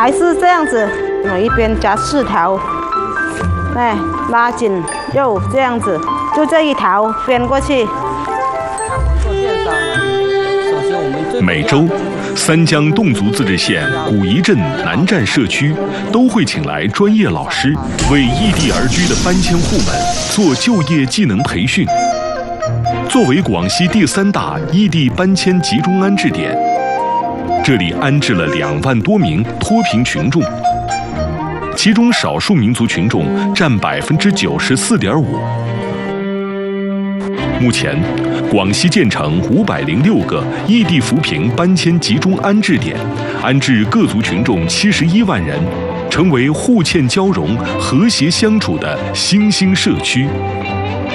还是这样子，我一边加4条，哎，拉紧，又这样子，就这一条编过去。 做电商呢，首先我们每周，三江侗族自治县古仪镇南站社区都会请来专业老师，为异地而居的搬迁户们做就业技能培训。作为广西第3大异地搬迁集中安置点，这里安置了2万多名脱贫群众，其中少数民族群众占94.5%。目前，广西建成506个异地扶贫搬迁集中安置点，安置各族群众71万人，成为互嵌交融、和谐相处的新兴社区。